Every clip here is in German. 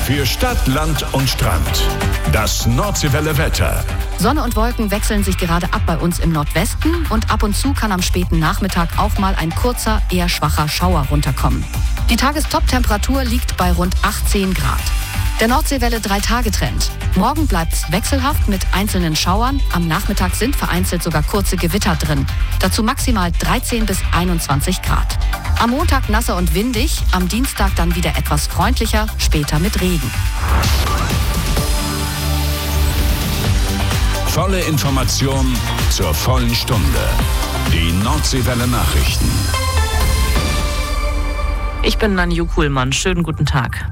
Für Stadt, Land und Strand. Das Nordseewelle Wetter. Sonne und Wolken wechseln sich gerade ab bei uns im Nordwesten und ab und zu kann am späten Nachmittag auch mal ein kurzer, eher schwacher Schauer runterkommen. Die Tagestop-Temperatur liegt bei rund 18 Grad. Der Nordseewelle 3-Tage-Trend. Morgen bleibt's wechselhaft mit einzelnen Schauern. Am Nachmittag sind vereinzelt sogar kurze Gewitter drin. Dazu maximal 13 bis 21 Grad. Am Montag nasser und windig, am Dienstag dann wieder etwas freundlicher, später mit Regen. Volle Information zur vollen Stunde. Die Nordseewelle Nachrichten. Ich bin Nanju Kuhlmann. Schönen guten Tag.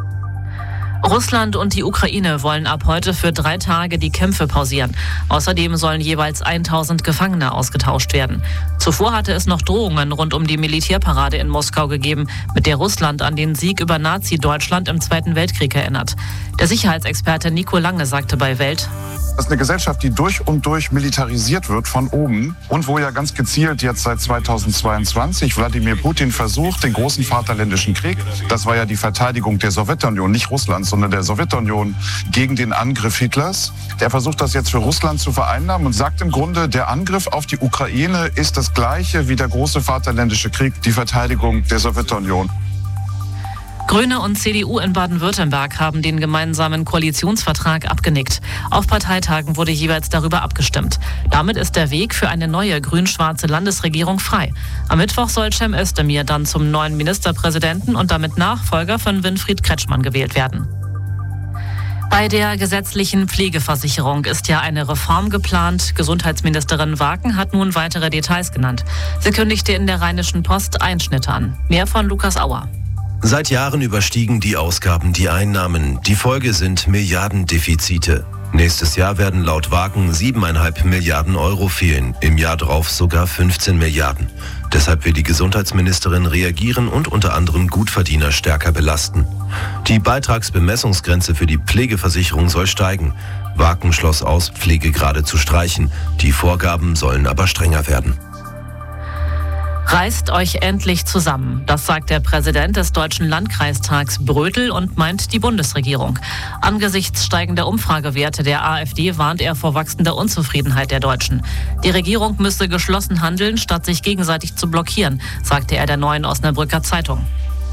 Russland und die Ukraine wollen ab heute für 3 Tage die Kämpfe pausieren. Außerdem sollen jeweils 1000 Gefangene ausgetauscht werden. Zuvor hatte es noch Drohungen rund um die Militärparade in Moskau gegeben, mit der Russland an den Sieg über Nazi-Deutschland im Zweiten Weltkrieg erinnert. Der Sicherheitsexperte Nico Lange sagte bei Welt: Das ist eine Gesellschaft, die durch und durch militarisiert wird von oben und wo ja ganz gezielt jetzt seit 2022 Wladimir Putin versucht, den großen Vaterländischen Krieg, das war ja die Verteidigung der Sowjetunion, nicht Russlands, sondern der Sowjetunion gegen den Angriff Hitlers. Der versucht das jetzt für Russland zu vereinnahmen und sagt im Grunde, der Angriff auf die Ukraine ist das Gleiche wie der große Vaterländische Krieg, die Verteidigung der Sowjetunion. Grüne und CDU in Baden-Württemberg haben den gemeinsamen Koalitionsvertrag abgenickt. Auf Parteitagen wurde jeweils darüber abgestimmt. Damit ist der Weg für eine neue grün-schwarze Landesregierung frei. Am Mittwoch soll Cem Özdemir dann zum neuen Ministerpräsidenten und damit Nachfolger von Winfried Kretschmann gewählt werden. Bei der gesetzlichen Pflegeversicherung ist ja eine Reform geplant. Gesundheitsministerin Waken hat nun weitere Details genannt. Sie kündigte in der Rheinischen Post Einschnitte an. Mehr von Lukas Auer. Seit Jahren überstiegen die Ausgaben die Einnahmen. Die Folge sind Milliardendefizite. Nächstes Jahr werden laut Waken 7,5 Milliarden Euro fehlen, im Jahr drauf sogar 15 Milliarden. Deshalb will die Gesundheitsministerin reagieren und unter anderem Gutverdiener stärker belasten. Die Beitragsbemessungsgrenze für die Pflegeversicherung soll steigen. Waken schloss aus, Pflegegrade zu streichen. Die Vorgaben sollen aber strenger werden. Reißt euch endlich zusammen. Das sagt der Präsident des Deutschen Landkreistags Brötel und meint die Bundesregierung. Angesichts steigender Umfragewerte der AfD warnt er vor wachsender Unzufriedenheit der Deutschen. Die Regierung müsse geschlossen handeln, statt sich gegenseitig zu blockieren, sagte er der Neuen Osnabrücker Zeitung.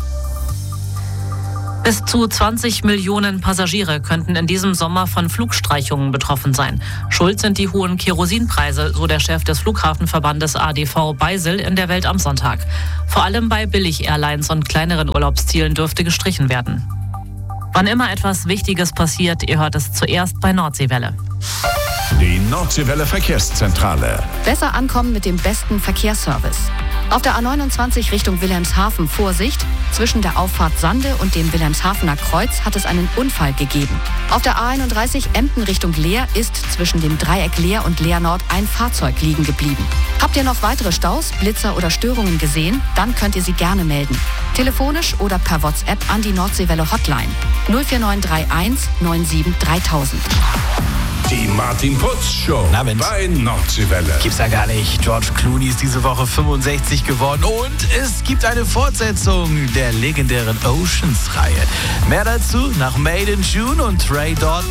Bis zu 20 Millionen Passagiere könnten in diesem Sommer von Flugstreichungen betroffen sein. Schuld sind die hohen Kerosinpreise, so der Chef des Flughafenverbandes ADV Beisel in der Welt am Sonntag. Vor allem bei Billig-Airlines und kleineren Urlaubszielen dürfte gestrichen werden. Wann immer etwas Wichtiges passiert, ihr hört es zuerst bei Nordseewelle. Die Nordseewelle Verkehrszentrale. Besser ankommen mit dem besten Verkehrsservice. Auf der A29 Richtung Wilhelmshaven Vorsicht. Zwischen der Auffahrt Sande und dem Wilhelmshavener Kreuz hat es einen Unfall gegeben. Auf der A31 Emden Richtung Leer ist zwischen dem Dreieck Leer und Leer Nord ein Fahrzeug liegen geblieben. Habt ihr noch weitere Staus, Blitzer oder Störungen gesehen? Dann könnt ihr sie gerne melden. Telefonisch oder per WhatsApp an die Nordseewelle Hotline 04931 97 3000. Die Martin Putz Show bei Nordseewelle. Gibt's ja gar nicht. George Clooney ist diese Woche 65 geworden und es gibt eine Fortsetzung der legendären Oceans-Reihe. Mehr dazu nach Made in June und Trey Dort.